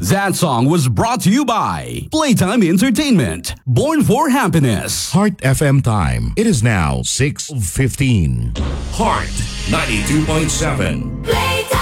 That song was brought to you by Playtime Entertainment. Born for happiness. Heart FM time. It is now 6:15. Heart 92.7.